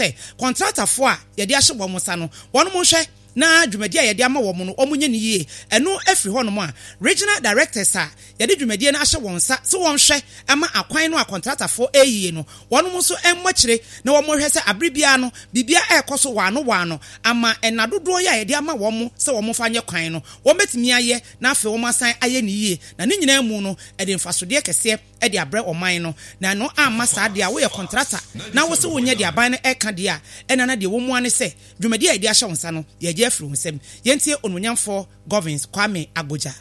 contractor for yɛde ahye wɔ mo sa no wɔn mo hwɛ na dwumadi a yɛde ama wɔ mo no ɔmunye ne yie ɛno afiri hɔ no mo a regional directors a yɛde dwumadi na ahye wɔn sa so wɔn hwɛ ama akwan no a contractor for ɛyie no wɔn mo so ɛmmɔkyire na wɔn hwɛ sɛ abribia no bibia ɛkɔ so wano ama ɛnadodoɔ yɛ yɛde ama wɔn mo sɛ wɔn fa nyɛ kwan no wɔn betumi ayɛ na afei wɔn asan ayɛ ne yie na ne nyinaa mu no ɛde mfasodeɛ kɛseɛ ɛde abrɛ ɔman no na no amma saa de a wo yɛ contractor na wo se wo nyɛ de aban no ɛka de a ɛna na de wo mu ane sɛ dwumadi a yɛde ahyɛ wɔn sa no yɛgye afiri ho sɛm yɛntie ononyamfo Govins Kwame Agboja.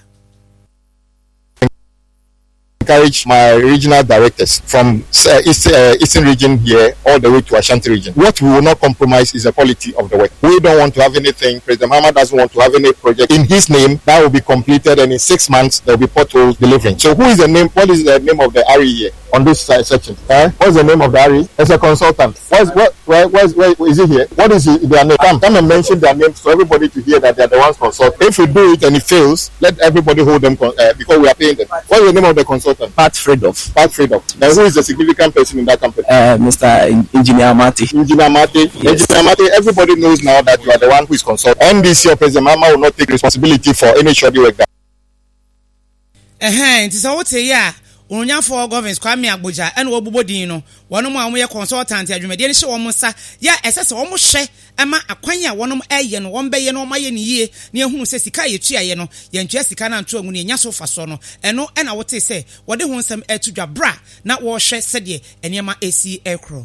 Encourage my regional directors from Eastern region here all the way to Ashanti region. What we will not compromise is the quality of the work. We don't want to have anything. President Mahama doesn't want to have any project in his name that will be completed, and in 6 months there will be potholes delivering. So who is the name? What is the name of the RE here on this section? What's the name of the RE? As a consultant. Where is it here? What is their name? Come and mention their names for everybody to hear that they are the ones consulting. If we do it and it fails, let everybody hold them because we are paying them. What is the name of the consultant? Pat Fredoff. Now, who is the significant person in that company? Mr. Engineer Mati. Yes. Engineer Mati, everybody knows now that you are the one who is consulting. NDC or President Mahama will not take responsibility for any shoddy work that. It is what say ya. Ononyamfo Govins Kwame Agboja ene obubodin no wonom a moye consultant adwumade ne hye wo sa ya esese wo mo hye ema akwan a wonom eye no wo mbeye no maye ne yie ne ehunu se sika yetuaye no yentua sika na nto amu ne nya so fa so no eno ena wote se wode ho nsem etudwa bra na wo hye sede enema esi ekro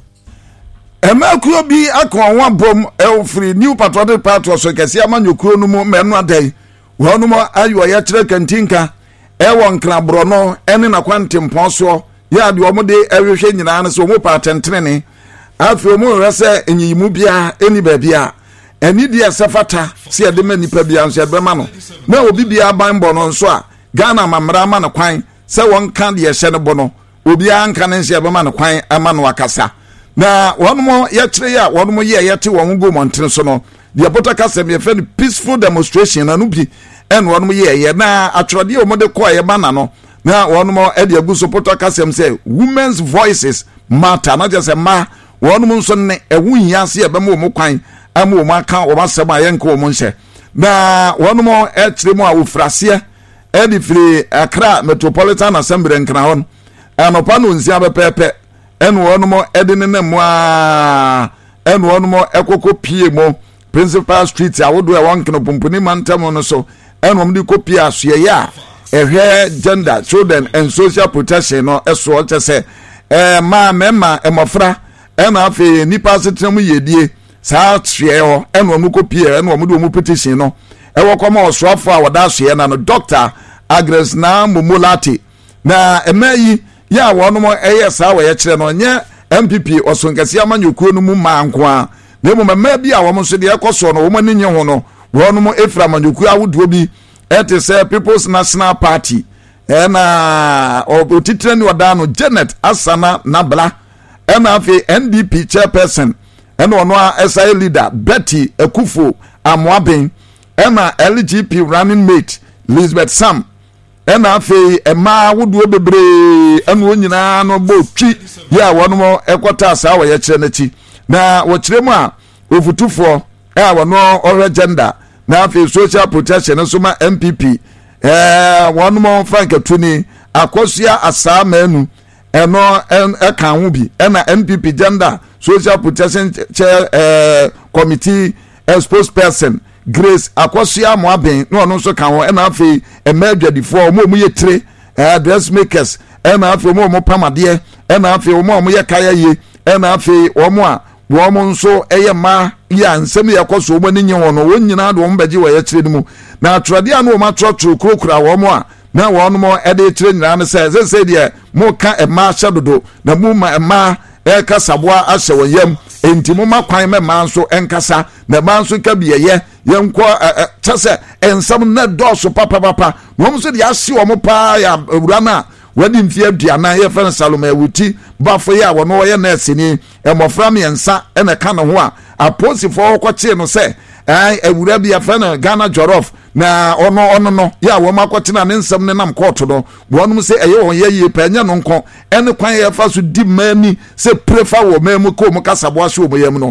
Emakuro bi akon wan bom free new patriotic party so kese amanyokuro no mu menu adai wonom ayo ya kire kantinka ewon krabro no ene na kwantempo so ya de omode ehwehwe nyina ne so mo pa tentrene afi omo rese enyimu bia eni ba bia eni dia sefata se de manipa bia so ebe ma no na obi bia banbo no nso a Ghana mamra ma no kwan se won kan de hye ne bo no obi anka ne se ebe ma no kwan ama no akasa na wono ye kire ya wono ye yete won go montre so no de bota kasa me fe peaceful demonstration na no bi en wono ye na atwode o mode ko ye bana no na wono e de agu support kasem say women's voices matter not just a ma wono nso ne ewu hiase e be mo kwan ama o maka o masem ayenka o mo nse na wono e kire mu a ofrase e di free Accra Metropolitan Assembly nkra hon anopa no nsia be pepe en wono e de ne namu a en wono ekoko pie mo Principal Street awodo e wonkeno pomponi mantam no so enom di copy asoye ya ehwe gender children and social protection no eso chese mema emofra ena afi nipa setrem yedie saa hwe ho enom copy enom di omu petition no ewo koma osofo a woda asoye na no Dr. Agnes na Momolati na emayi ya wonom eye saa wo ye kire no nye MPP osonkase amanyokuo no mu mankoa na mema bi a wo so de ekoso no wo mani nye ho no wonom efra amanyokuo awoduo bi ete say People's National Party ena otitre ni wadano Janet Asana Nabla ena afi NDP chairperson ena ono SI leader Betty Ekufo Amwaben ena LGP running mate Elizabeth Sam ena afi ema woduo bebre ena onyina no botwi ya wono ekota asa wa ye kire nachi na wo kire mu a ofutufo wono ore gender na afi social protection so ma MPP one more frank tuni akosua asamanu eno eka ho bi na MPP gender social protection committee spokesperson Grace akosua moaben no no so kan ho na afi emadwadifo mo yetire dressmakers na afi mo pamade na afi mo ye kaya ye na afi a wo nso eye ma ya nsem ye koso wo ni ho no wonyina do mo baji wo ye kire mu na atrade anu wo ma trotro krokura wo mo a na wo no mo e de kire nyina ne se de mo ka e ma hyedodo na mu ma e ma e kasaboa ahye wo yam enti mo ma kwan me ma nso enkasa na ma nso ka biye yenko tese ensam na doso papa no mo so de ahye wo mo pa ya wura na wadi mfie aduana ye fen Salome wuti bafo ya wo no ye nurse ni emofra me ensa ena ka no ho a aposifo kwakye no se awura bia fen Ghana Jorof na ono no ya wo makwakye na ne nsam ne nam court no wonum se eye won ye panya no nko ene kwan ye fa so di mani se prefa wo memu ko mo kasabo ahye wo yam no